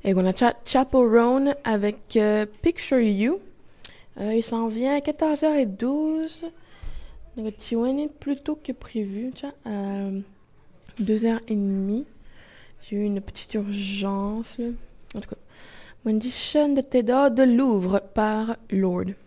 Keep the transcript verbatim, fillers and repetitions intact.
Et on a Cha- Chaperone avec euh, Picture You. Euh, il s'en vient à quatorze heures douze. Donc, tu es plus tôt que prévu, tiens, à deux heures trente. J'ai eu une petite urgence, là. En tout cas, Wendy Sean de Teda de Louvre par Lord.